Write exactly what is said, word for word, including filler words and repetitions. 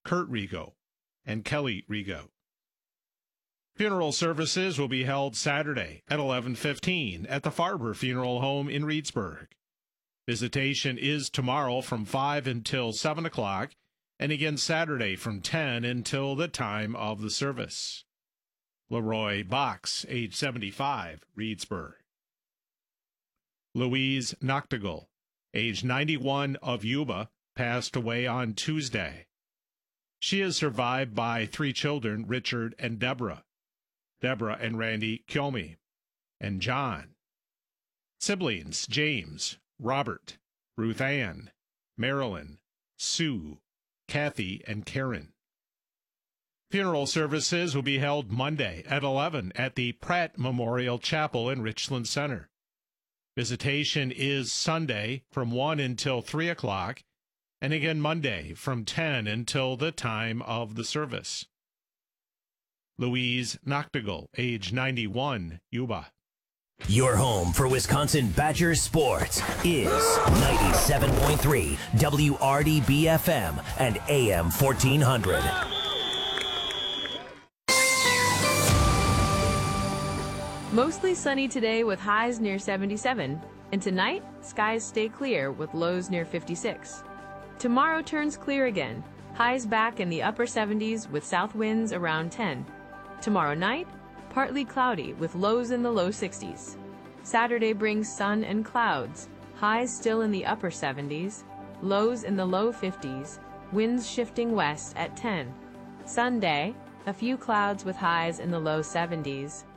Kurt Rigo and Kelly Rigo. Funeral services will be held Saturday at eleven fifteen at the Farber Funeral Home in Reedsburg. Visitation is tomorrow from five until seven o'clock, and again Saturday from ten until the time of the service. Leroy Box, age seventy-five, Reedsburg. Louise Noctegal, age ninety-one, of Yuba, passed away on Tuesday. She is survived by three children, Richard and Deborah, Deborah and Randy Kyomi, and John. Siblings, James, Robert, Ruth Ann, Marilyn, Sue, Kathy, and Karen. Funeral services will be held Monday at eleven at the Pratt Memorial Chapel in Richland Center. Visitation is Sunday from one until three o'clock, and again Monday from ten until the time of the service. Louise Noctegal, age ninety-one, Yuba. Your home for Wisconsin Badgers sports is ninety-seven point three W R D B F M and A M fourteen hundred. Mostly sunny today with highs near seventy-seven. And tonight, skies stay clear with lows near fifty-six. Tomorrow turns clear again. Highs back in the upper seventies with south winds around ten. Tomorrow night, partly cloudy with lows in the low sixties. Saturday brings sun and clouds. Highs still in the upper seventies. Lows in the low fifties. Winds shifting west at ten. Sunday, a few clouds with highs in the low seventies.